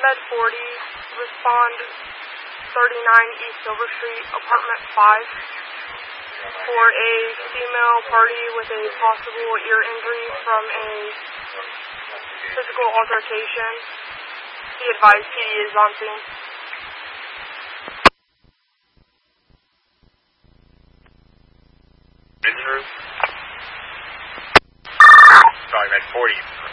Med 40, respond 39 East Silver Street, apartment 5, for a female party with a possible ear injury from a physical altercation. Be advised, PD is on scene. Sorry, Med 40.